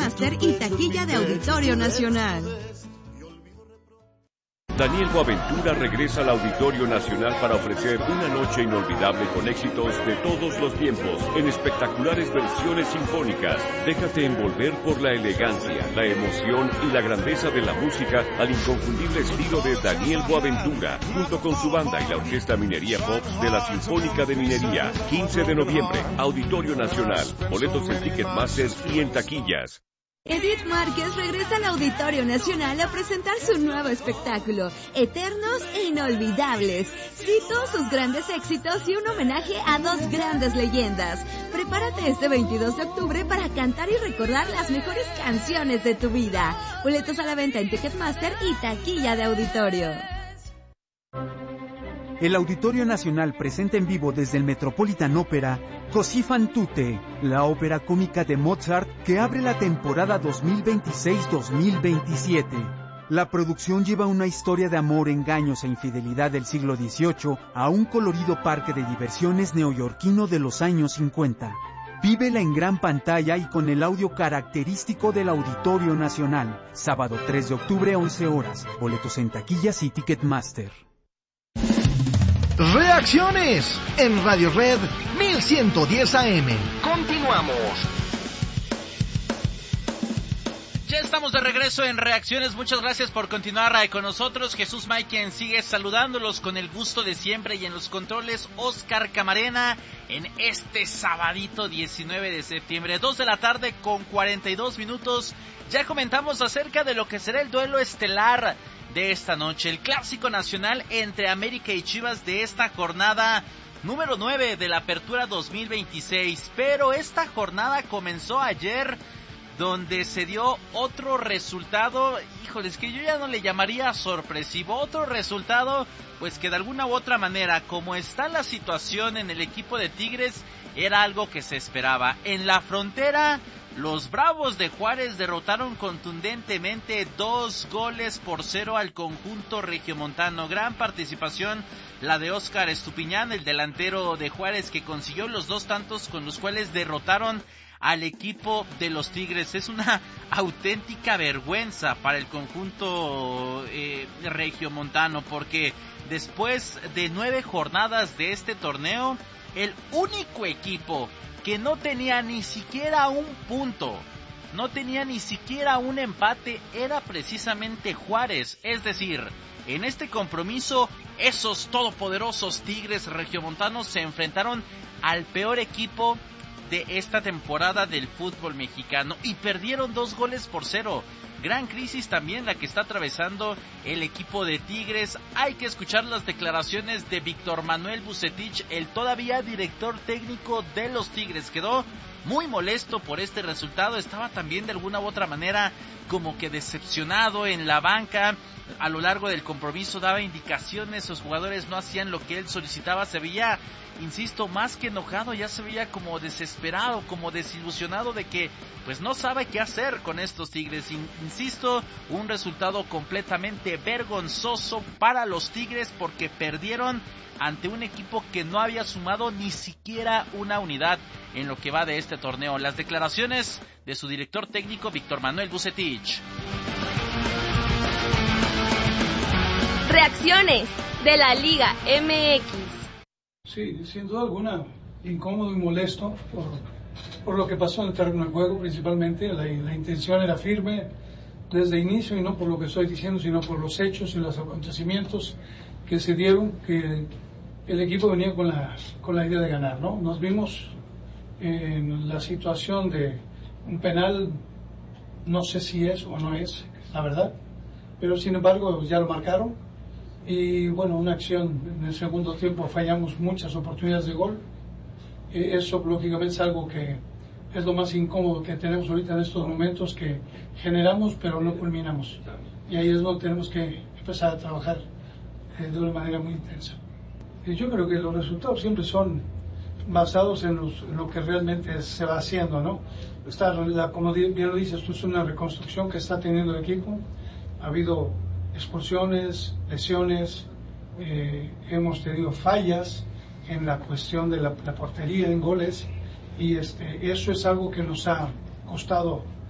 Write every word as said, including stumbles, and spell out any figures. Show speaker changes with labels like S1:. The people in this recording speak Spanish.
S1: Ticketmaster y taquilla de Auditorio Nacional.
S2: Daniel Boaventura regresa al Auditorio Nacional para ofrecer una noche inolvidable con éxitos de todos los tiempos, en espectaculares versiones sinfónicas. Déjate envolver por la elegancia, la emoción y la grandeza de la música al inconfundible estilo de Daniel Boaventura, junto con su banda y la Orquesta Minería Pop de la Sinfónica de Minería. quince de noviembre, Auditorio Nacional. Boletos en Ticketmaster y en taquillas.
S1: Edith Márquez regresa al Auditorio Nacional a presentar su nuevo espectáculo, Eternos e Inolvidables. Cito sus grandes éxitos y un homenaje a dos grandes leyendas. Prepárate este veintidós de octubre para cantar y recordar las mejores canciones de tu vida. Boletos a la venta en Ticketmaster y taquilla de Auditorio.
S3: El Auditorio Nacional presenta en vivo desde el Metropolitan Opera Così fan tutte, la ópera cómica de Mozart que abre la temporada dos mil veintiséis dos mil veintisiete. La producción lleva una historia de amor, engaños e infidelidad del siglo dieciocho a un colorido parque de diversiones neoyorquino de los años cincuenta. Vívela en gran pantalla y con el audio característico del Auditorio Nacional. Sábado tres de octubre, once horas. Boletos en taquillas y Ticketmaster.
S4: Reacciones en Radio Red mil ciento diez A M. Continuamos.
S5: Ya estamos de regreso en Reacciones. Muchas gracias por continuar con nosotros. Jesús May, quien sigue saludándolos con el gusto de siempre, y en los controles Oscar Camarena en este sabadito diecinueve de septiembre, dos de la tarde con cuarenta y dos minutos. Ya comentamos acerca de lo que será el duelo estelar de esta noche, el clásico nacional entre América y Chivas de esta jornada número nueve de la Apertura dos mil veintiséis. Pero esta jornada comenzó ayer, donde se dio otro resultado, híjoles, que yo ya no le llamaría sorpresivo, otro resultado, pues que de alguna u otra manera, como está la situación en el equipo de Tigres, era algo que se esperaba. En la frontera, los Bravos de Juárez derrotaron contundentemente dos goles por cero al conjunto regiomontano. Gran participación la de Óscar Estupiñán, el delantero de Juárez, que consiguió los dos tantos con los cuales derrotaron al equipo de los Tigres. Es una auténtica vergüenza para el conjunto eh, regiomontano, porque después de nueve jornadas de este torneo, el único equipo que no tenía ni siquiera un punto, no tenía ni siquiera un empate, era precisamente Juárez. Es decir, en este compromiso, esos todopoderosos Tigres regiomontanos se enfrentaron al peor equipo de esta temporada del fútbol mexicano y perdieron dos goles por cero. Gran crisis también la que está atravesando el equipo de Tigres. Hay que escuchar las declaraciones de Víctor Manuel Vucetich, el todavía director técnico de los Tigres. Quedó muy molesto por este resultado, estaba también de alguna u otra manera como que decepcionado en la banca. A lo largo del compromiso daba indicaciones, sus jugadores no hacían lo que él solicitaba, se veía, insisto, más que enojado, ya se veía como desesperado, como desilusionado de que pues no sabe qué hacer con estos Tigres. Insisto, un resultado completamente vergonzoso para los Tigres, porque perdieron ante un equipo que no había sumado ni siquiera una unidad en lo que va de este torneo. Las declaraciones de su director técnico, Víctor Manuel Vucetich.
S6: Reacciones de la Liga M X.
S7: Sí, sin duda alguna, incómodo y molesto por, por lo que pasó en el terreno de juego, principalmente. La, la intención era firme desde el inicio, y no por lo que estoy diciendo, sino por los hechos y los acontecimientos que se dieron, que el equipo venía con la, con la idea de ganar, ¿no? Nos vimos en la situación de un penal, no sé si es o no es, la verdad, pero sin embargo ya lo marcaron. Y bueno, una acción en el segundo tiempo, fallamos muchas oportunidades de gol. Eh, eso lógicamente es algo que es lo más incómodo que tenemos ahorita en estos momentos, que generamos pero no culminamos, y ahí es donde tenemos que empezar a trabajar eh, de una manera muy intensa. Y yo creo que los resultados siempre son basados en, los, en lo que realmente se va haciendo, ¿no? Está, la, como bien lo dices, esto es una reconstrucción que está teniendo el equipo. Ha habido expulsiones, lesiones, eh, hemos tenido fallas en la cuestión de la, la portería en goles, y este, eso es algo que nos ha costado